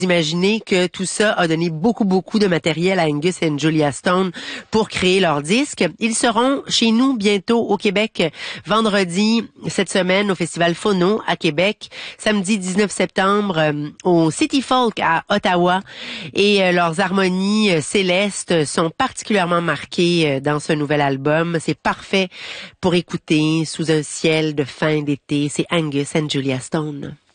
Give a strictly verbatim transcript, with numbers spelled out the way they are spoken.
Imaginez que tout ça a donné beaucoup, beaucoup de matériel à Angus et Julia Stone pour créer leur disque. Ils seront chez nous bientôt au Québec vendredi cette semaine au Festival Phono à Québec, samedi dix-neuf septembre euh, au City Folk à Ottawa. Et euh, leurs harmonies euh, célestes sont particulièrement marquées euh, dans ce nouvel album. C'est parfait pour écouter sous un ciel de fin d'été. C'est Angus and Julia Stone.